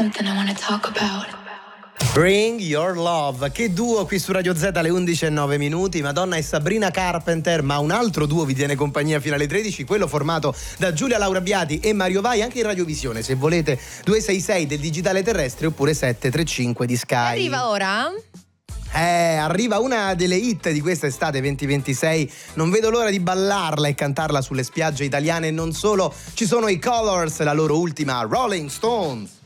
something I wanna talk about. Bring Your Love, che duo qui su Radio Z alle 11:09. Madonna e Sabrina Carpenter, ma un altro duo vi tiene compagnia fino alle 13, quello formato da Giulia Laura Biati e Mario Vai, anche in radiovisione, se volete, 266 del digitale terrestre oppure 735 di Sky. Arriva ora? Arriva una delle hit di questa estate 2026, non vedo l'ora di ballarla e cantarla sulle spiagge italiane e non solo. Ci sono i Colors, la loro ultima Rolling Stones.